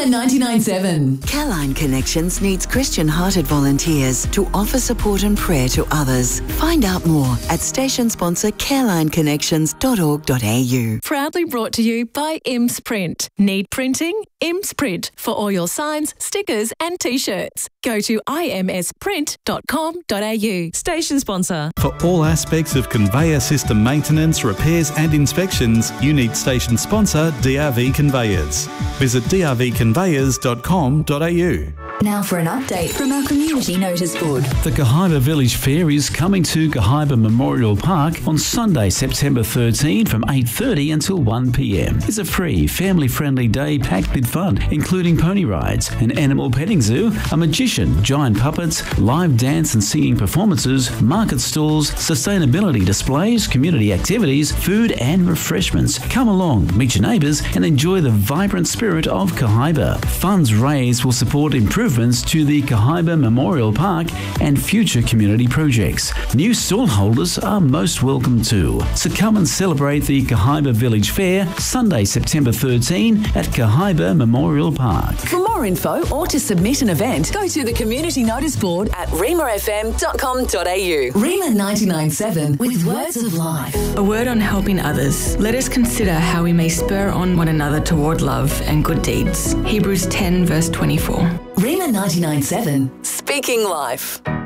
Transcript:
Rima 99.7. Careline Connections needs Christian-hearted volunteers to offer support and prayer to others. Find out more at station sponsor carelineconnections.org.au. Proudly brought to you by IMS Print. Need printing? IMS Print for all your signs, stickers and T-shirts. Go to imsprint.com.au. Station sponsor. For all aspects of conveyor system maintenance, repairs and inspections, you need station sponsor DRV Conveyors. Visit drvconveyors.com.au. Now for an update from our community notice board. The Cahibah Village Fair is coming to Cahibah Memorial Park on Sunday, September 13 from 8:30 until 1 p.m. It's a free, family-friendly day packed with fun, including pony rides, an animal petting zoo, a magician, giant puppets, live dance and singing performances, market stalls, sustainability displays, community activities, food and refreshments. Come along, meet your neighbours and enjoy the vibrant spirit of Cahibah. Funds raised will support improvements to the Cahibah Memorial Park and future community projects. New stall holders are most welcome too. So come and celebrate the Cahibah Village Fair Sunday, September 13 at Cahibah Memorial Park. For more info or to submit an event, go to the community notice board at rimafm.com.au. Rima 99.7 with words of life. A word on helping others. Let us consider how we may spur on one another toward love and good deeds. Hebrews 10 verse 24. Rima 99.7, speaking life.